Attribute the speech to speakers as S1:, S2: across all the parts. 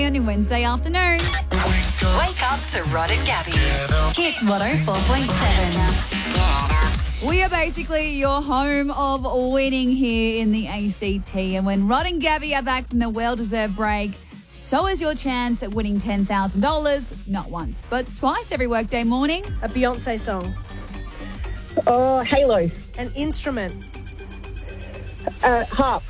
S1: On your Wednesday afternoon.
S2: Wake up to Rod and Gabby. Hit 104.7.
S1: We are basically your home of winning here in the ACT. And when Rod and Gabby are back from the well-deserved break, so is your chance at winning $10,000. Not once, but twice every workday morning.
S3: A Beyonce song.
S4: Oh, Halo.
S3: An instrument.
S4: Harp.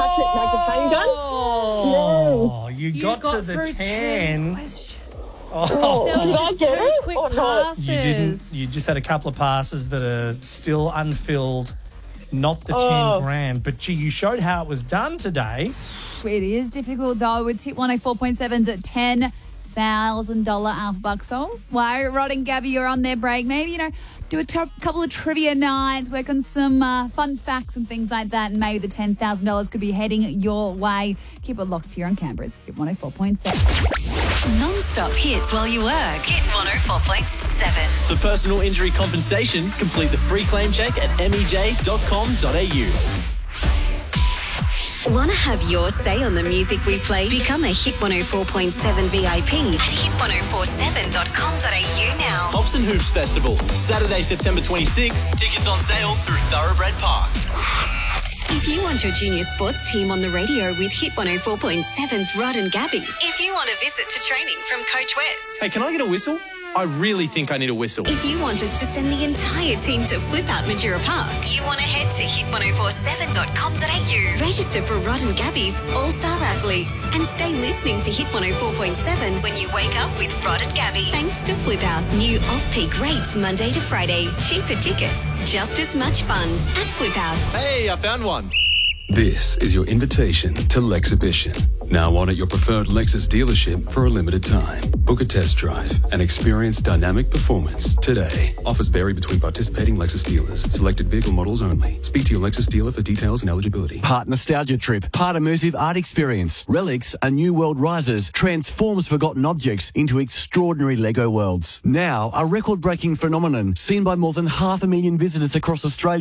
S5: Oh, you got to the
S3: through
S5: 10.
S3: questions.
S5: Oh.
S3: There was just
S4: Did I get
S3: 2
S4: it
S3: quick
S4: or not?
S3: passes.
S5: You didn't. You just had a couple of passes that are still unfilled, not the 10 grand. But gee, you showed how it was done today.
S1: It is difficult, though. It's Hit 104.7's at $10,000 AlphaBucks song. Why, Rod and Gabby, you're on their break. Maybe, do a couple of trivia nights, work on some fun facts and things like that, and maybe the $10,000 could be heading your way. Keep it locked here on Canberra's Hit 104.7.
S2: Non-stop hits while you work. Hit 104.7.
S6: For personal injury compensation, complete the free claim check at mej.com.au.
S2: Want to have your say on the music we play? Become a Hit 104.7 VIP at hit1047.com.au now.
S6: Hops and Hoops Festival, Saturday, September 26. Tickets on sale through Thoroughbred Park.
S2: If you want your junior sports team on the radio with Hit 104.7's Rod and Gabby. If you want a visit to training from Coach Wes.
S6: Hey, can I get a whistle? I really think I need a whistle.
S2: If you want us to send the entire team to Flip Out Majura Park, you want to head to hit1047.com.au. Register for Rod and Gabby's All-Star Athletes and stay listening to Hit 104.7 when you wake up with Rod and Gabby. Thanks to Flip Out. New off-peak rates Monday to Friday. Cheaper tickets. Just as much fun at Flip Out.
S6: Hey, I found one.
S7: This is your invitation to Lexhibition. Now on at your preferred Lexus dealership for a limited time. Book a test drive and experience dynamic performance today. Offers vary between participating Lexus dealers. Selected vehicle models only. Speak to your Lexus dealer for details and eligibility.
S8: Part nostalgia trip, part immersive art experience. Relics, a new world rises, transforms forgotten objects into extraordinary Lego worlds. Now, a record-breaking phenomenon seen by more than 500,000 visitors across Australia.